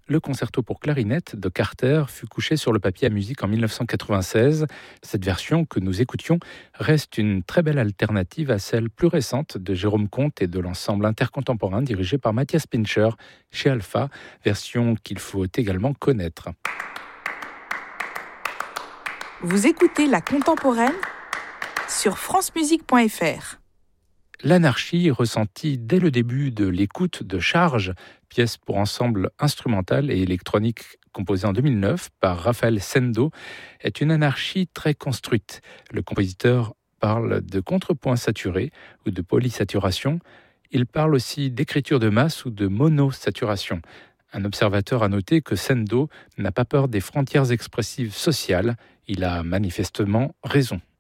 Le concerto pour clarinette de Carter fut couché sur le papier à musique en 1996. Cette version que nous écoutions reste une très belle alternative à celle plus récente de Jérôme Comte et de l'ensemble intercontemporain dirigé par Matthias Pincher chez Alpha, version qu'il faut également connaître. Vous écoutez La Contemporaine sur francemusique.fr. L'anarchie ressentie dès le début de l'écoute de Charge, pièce pour ensemble instrumental et électronique composée en 2009 par Raphaël Sendo, est une anarchie très construite. Le compositeur parle de contrepoint saturé ou de polysaturation. Il parle aussi d'écriture de masse ou de monosaturation. Un observateur a noté que Sendo n'a pas peur des frontières expressives sociales. Il a manifestement raison.